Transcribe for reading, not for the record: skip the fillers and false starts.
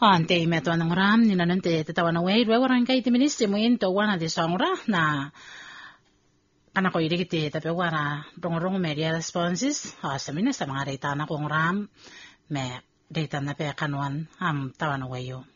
Ante meto anong ram ni nanante tatawan away dwa warang kay tiministri mo into wana di songra na kana ko iri kiti tapi wara rong media responses sa mina sa mga data na kong ram me data na pe kanwan tawan away yo